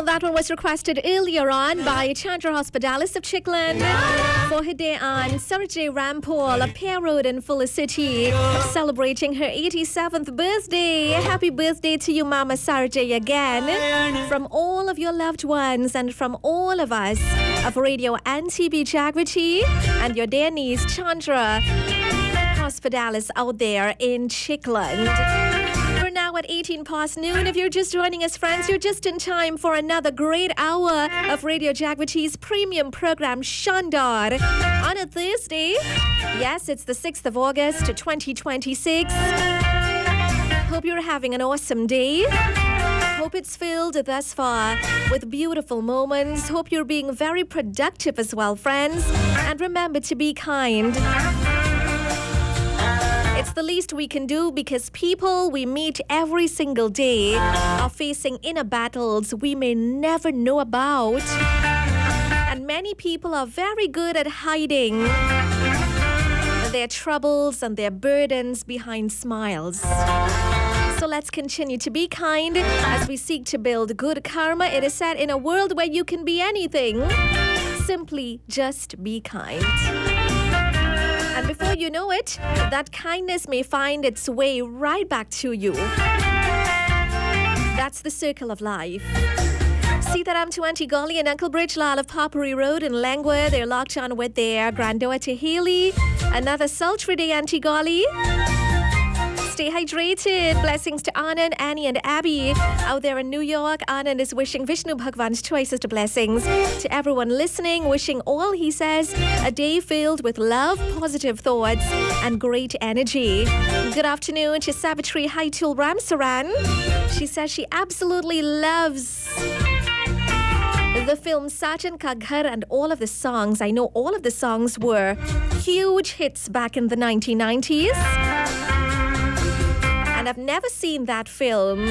that one was requested earlier on by Chandra Hospitalis of Chicklin for her day on Sarajay Rampal of Pear Road in Fuller City, celebrating her 87th birthday. Happy birthday to you, Mama Sarajay, again. From all of your loved ones and from all of us of Radio and TV Jagriti and your dear niece, Chandra Hospitalis out there in Chicklin. We're now at 18 past noon. If you're just joining us, friends, you're just in time for another great hour of Radio Jagriti's premium program, Shandar, on a Thursday. Yes, it's the 6th of August, 2026. Hope you're having an awesome day. Hope it's filled thus far with beautiful moments. Hope you're being very productive as well, friends. And remember to be kind. It's the least we can do because people we meet every single day are facing inner battles we may never know about. And many people are very good at hiding their troubles and their burdens behind smiles. So let's continue to be kind as we seek to build good karma. It is said in a world where you can be anything, simply just be kind. And before you know it, that kindness may find its way right back to you. That's the circle of life. Sitaram to Auntie Golly and Uncle Bridgelal of Poppery Road in Langwa. They're locked on with their granddaughter Haley. Another sultry day, Auntie Golly. Stay hydrated. Blessings to Anand, Annie, and Abby out there in New York. Anand is wishing Vishnu Bhagwan's choicest blessings to everyone listening, wishing all, he says, a day filled with love, positive thoughts, and great energy. Good afternoon to Savitri Haitul Ramsaran. She says she absolutely loves the film Sajan Ka Ghar and all of the songs. I know all of the songs were huge hits back in the 1990s. And I've never seen that film,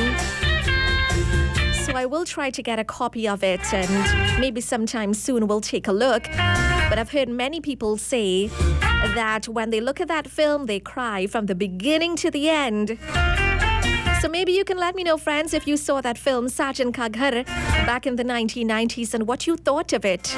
so I will try to get a copy of it and maybe sometime soon we'll take a look. But I've heard many people say that when they look at that film, they cry from the beginning to the end. So maybe you can let me know, friends, if you saw that film, Sajan Ka Ghar, back in the 1990s and what you thought of it.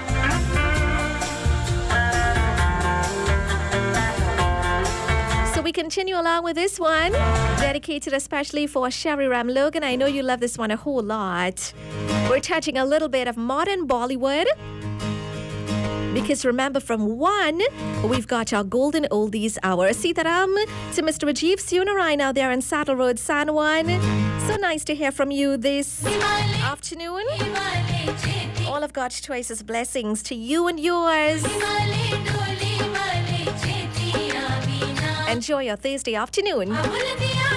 We continue along with this one, dedicated especially for Sherry Ram Logan. I know you love this one a whole lot. We're touching a little bit of modern Bollywood. Because remember, from 1, we've got our golden oldies hour. Sitaram to Mr. Rajiv Sunarayan out there in Saddle Road, San Juan. So nice to hear from you this afternoon. All of God's choicest blessings to you and yours. Enjoy your Thursday afternoon.